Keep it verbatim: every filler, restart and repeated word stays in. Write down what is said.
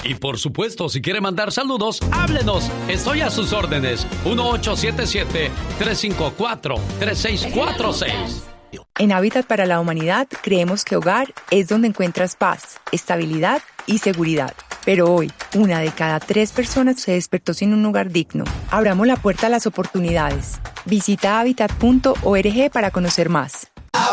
Y por supuesto, si quiere mandar saludos, háblenos. Estoy a sus órdenes. uno ocho siete siete, tres cinco cuatro, tres seis cuatro seis. En Hábitat para la Humanidad creemos que hogar es donde encuentras paz, estabilidad y seguridad. Pero hoy, una de cada tres personas se despertó sin un lugar digno. Abramos la puerta a las oportunidades. Visita hábitat punto org para conocer más.